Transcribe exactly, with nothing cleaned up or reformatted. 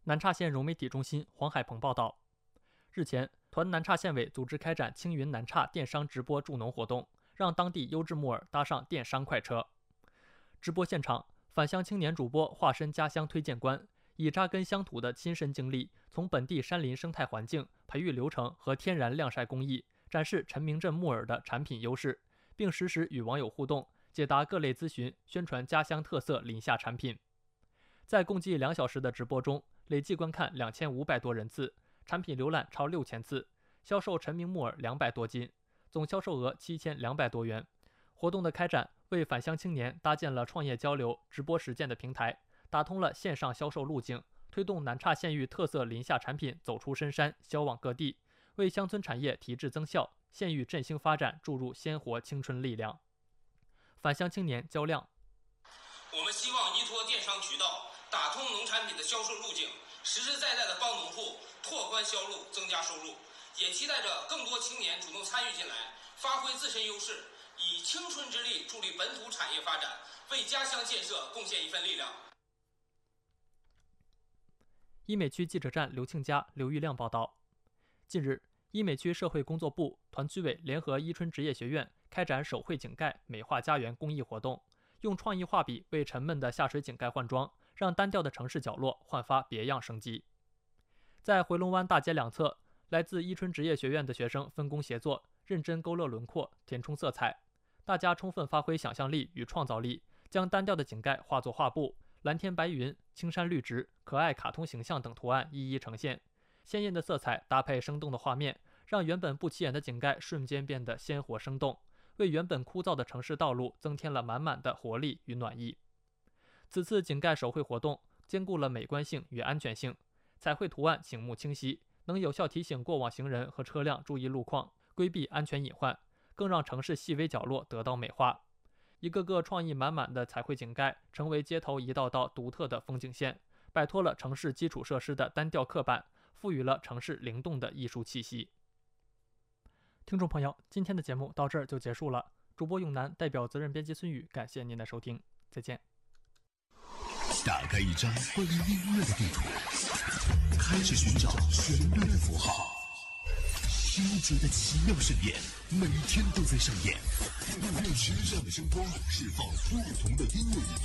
南岔县融媒体中心黄海鹏报道，日前，团南岔县委组织开展青云南岔电商直播助农活动，让当地优质木耳搭上电商快车。直播现场，返乡青年主播化身家乡推荐官，以扎根乡土的亲身经历，从本地山林生态环境、培育流程和天然晾晒工艺，展示陈明镇木耳的产品优势，并实时与网友互动，解答各类咨询，宣传家乡特色林下产品。在共计两小时的直播中，累计观看两千五百多人次，产品浏览超六千次，销售陈明木耳两百多斤，总销售额七千两百多元。活动的开展为返乡青年搭建了创业交流、直播实践的平台，打通了线上销售路径，推动南岔县域特色林下产品走出深山，销往各地，为乡村产业提质增效、县域振兴发展注入鲜活青春力量。返乡青年焦亮， 我们希望依托电商渠道，打通农产品的销售路径，实实在在地帮农户拓宽销路，增加收入。也期待着更多青年主动参与进来，发挥自身优势，以青春之力助力本土产业发展，为家乡建设贡献一份力量。 医美区记者站刘庆佳、刘玉亮报道，近日，医美区社会工作部、团区委联合伊春职业学院开展手绘井盖美化家园公益活动，用创意画笔为沉闷的下水井盖换装，让单调的城市角落焕发别样生机。在回龙湾大街两侧，来自伊春职业学院的学生分工协作，认真勾勒轮廓、填充色彩。大家充分发挥想象力与创造力，将单调的井盖化作画布，蓝天白云、青山绿植、可爱卡通形象等图案一一呈现。鲜艳的色彩搭配生动的画面，让原本不起眼的井盖瞬间变得鲜活生动，为原本枯燥的城市道路增添了满满的活力与暖意。此次井盖手绘活动兼顾了美观性与安全性，彩绘图案醒目清晰，能有效提醒过往行人和车辆注意路况，规避安全隐患，更让城市细微角落得到美化。一个个创意满满的彩绘井盖成为街头一道道独特的风景线，摆脱了城市基础设施的单调刻板，赋予了城市灵动的艺术气息。听众朋友，今天的节目到这儿就结束了。主播永南代表责任编辑孙宇，感谢您的收听，再见。 打开一张关于音乐的地图，开始寻找旋律的符号。听觉的奇妙盛宴，每天都在上演。用时尚的声光释放不同的音乐。